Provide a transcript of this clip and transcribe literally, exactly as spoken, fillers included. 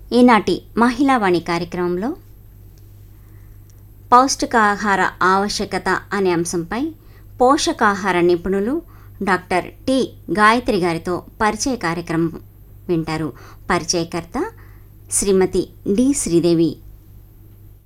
ఈనాటి మహిళావాణి కార్యక్రమంలో పౌష్టికాహార ఆవశ్యకత అనే అంశంపై పోషకాహార నిపుణులు డాక్టర్ టి గాయత్రి గారితో పరిచయ కార్యక్రమం వింటారు. పరిచయకర్త శ్రీమతి డి శ్రీదేవి.